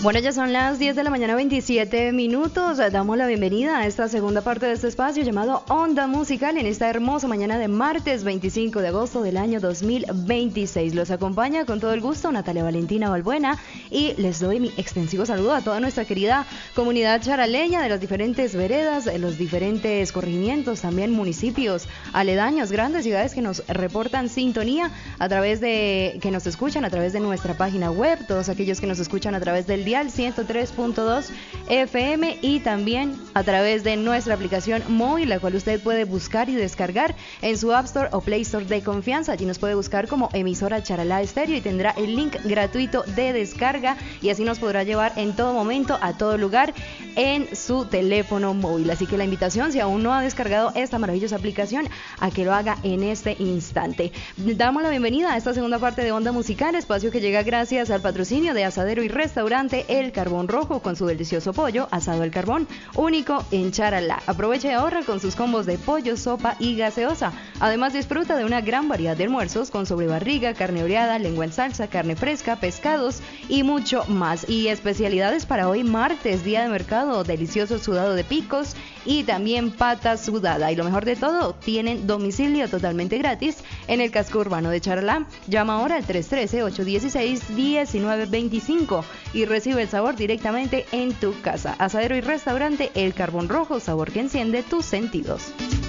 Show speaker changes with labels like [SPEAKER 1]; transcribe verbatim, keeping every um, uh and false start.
[SPEAKER 1] Bueno, ya son las diez de la mañana, veintisiete minutos. Damos la bienvenida a esta segunda parte de este espacio llamado Onda Musical en esta hermosa mañana de martes veinticinco de agosto del año dos mil veintiséis. Los acompaña con todo el gusto Natalia Valentina Balbuena y les doy mi extensivo saludo a toda nuestra querida comunidad charaleña de las diferentes veredas, de los diferentes corregimientos, también municipios aledaños, grandes ciudades que nos reportan sintonía a través de, que nos escuchan a través de nuestra página web, todos aquellos que nos escuchan a través del día ciento tres punto dos F M y también a través de nuestra aplicación móvil, la cual usted puede buscar y descargar en su App Store o Play Store de confianza. Allí nos puede buscar como emisora Charalá Estéreo y tendrá el link gratuito de descarga y así nos podrá llevar en todo momento, a todo lugar, en su teléfono móvil. Así que la invitación, si aún no ha descargado esta maravillosa aplicación, a que lo haga en este instante. Damos la bienvenida a esta segunda parte de Onda Musical, espacio que llega gracias al patrocinio de Asadero y Restaurante El Carbón Rojo, con su delicioso pollo asado al carbón, único en Charalá. Aprovecha y ahorra con sus combos de pollo, sopa y gaseosa. Además, disfruta de una gran variedad de almuerzos con sobrebarriga, carne oreada, lengua en salsa, carne fresca, pescados y mucho más. Y especialidades para hoy martes, día de mercado, delicioso sudado de picos y también pata sudada. Y lo mejor de todo, tienen domicilio totalmente gratis en el casco urbano de Charalá. Llama ahora al tres uno tres, ocho uno seis, uno nueve dos cinco y recibe el sabor directamente en tu casa. Asadero y Restaurante El Carbón Rojo, sabor que enciende tus sentidos.